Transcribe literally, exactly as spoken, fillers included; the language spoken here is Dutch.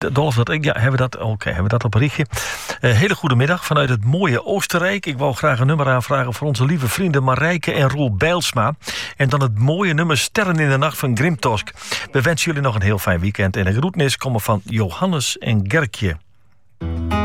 Dolf, dat ik, ja, hebben we dat, oké, okay, hebben we dat op een richtje. Uh, hele goede middag vanuit het mooie Oostenrijk. Ik wou graag een nummer aanvragen voor onze lieve vrienden Marijke en Roel Bijlsma. En dan het mooie nummer Sterren in de Nacht van Grimtosk. We wensen jullie nog een heel fijn weekend. En de groetnis komen van Johannes en Gerkje.